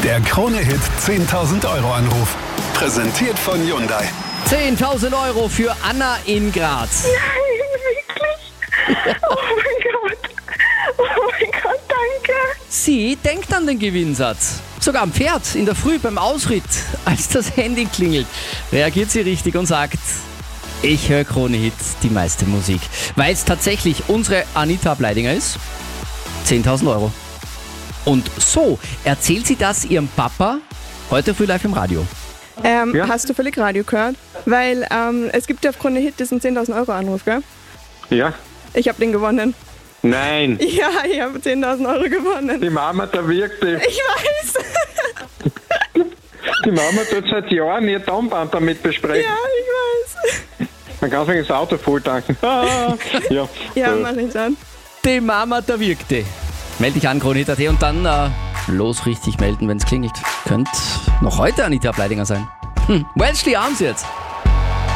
Der Krone-Hit 10.000 Euro Anruf. Präsentiert von Hyundai. 10.000 Euro für Anna in Graz. Nein, wirklich? Oh mein Gott, danke. Sie denkt an den Gewinnsatz. Sogar am Pferd, in der Früh beim Ausritt, als das Handy klingelt, reagiert sie richtig und sagt: Ich höre Krone-Hit, die meiste Musik. Weil es tatsächlich unsere Anita Bleidinger ist. 10.000 Euro. Und so erzählt sie das ihrem Papa heute früh live im Radio. Ja. Hast du völlig Radio gehört? Weil es gibt ja auf Krone-Hit diesen 10.000 Euro Anruf, gell? Ja. Ich habe den gewonnen. Nein. Ja, ich habe 10.000 Euro gewonnen. Die Mama, da wirkt die. Ich weiß. Die Mama tut seit Jahren ihr Tonband damit besprechen. Ja, ich weiß. Man kann sich das Auto voll tanken. Ja, Ja, mach ich dann. Die Mama, da wirkte. Meld dich an, Krone-Hit.at und dann los richtig melden, wenn es klingelt. Könnt noch heute Anita Bleidinger sein. Wellesley abends jetzt.